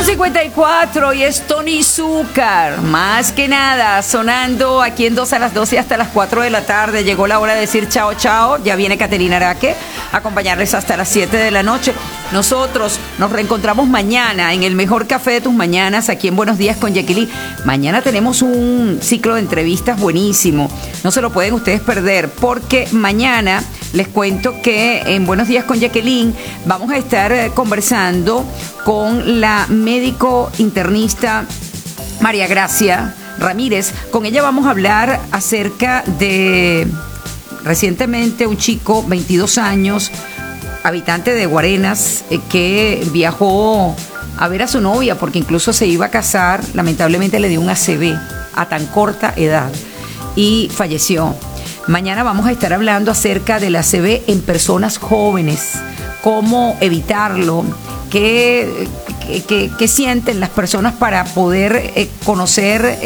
8:54 y es Tony Zúcar, más que nada, sonando aquí en 2 a las 12 hasta las 4 de la tarde. Llegó la hora de decir chao, chao. Ya viene Caterina Araque a acompañarles hasta las 7 de la noche. Nosotros nos reencontramos mañana en el mejor café de tus mañanas, aquí en Buenos Días con Jacqueline. Mañana tenemos un ciclo de entrevistas buenísimo. No se lo pueden ustedes perder, porque mañana les cuento que en Buenos Días con Jacqueline vamos a estar conversando con la médico internista María Gracia Ramírez. Con ella vamos a hablar acerca de recientemente un chico, 22 años, habitante de Guarenas, que viajó a ver a su novia porque incluso se iba a casar. Lamentablemente le dio un ACV a tan corta edad y falleció. Mañana vamos a estar hablando acerca del ACV en personas jóvenes, cómo evitarlo, qué sienten las personas para poder conocer,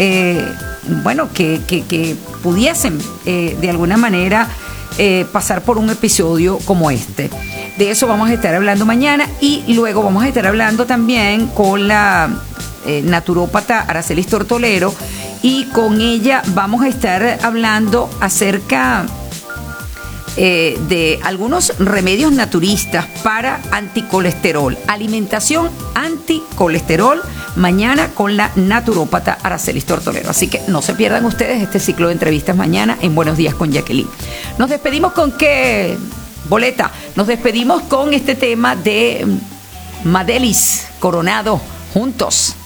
que pudiesen de alguna manera pasar por un episodio como este. De eso vamos a estar hablando mañana, y luego vamos a estar hablando también con la naturópata Aracelis Tortolero, y con ella vamos a estar hablando acerca de algunos remedios naturistas para anticolesterol, alimentación anticolesterol, mañana con la naturópata Aracelis Tortolero. Así que no se pierdan ustedes este ciclo de entrevistas mañana en Buenos Días con Jacqueline. Nos despedimos con qué, Boleta. Nos despedimos con este tema de Madelis Coronado, Juntos.